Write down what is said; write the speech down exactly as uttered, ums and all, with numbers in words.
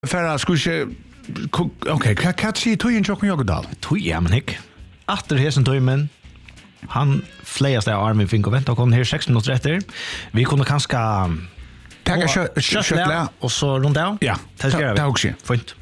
Färra skulle okej, kan kan se tog in chocken jag då. Tog ja men hick. Efter hesen timen han flyas där armen fick och vänta kom här sex minuter efter. Vi kunde kanske Tacka kött och så runda. Ja, det ska vi. också. Fint.